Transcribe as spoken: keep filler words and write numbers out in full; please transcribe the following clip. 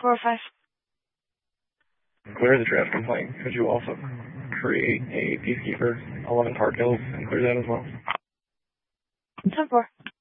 four oh five. Clear the draft complaint. Could you also create a Peacekeeper eleven Park Hills and clear that as well? ten four.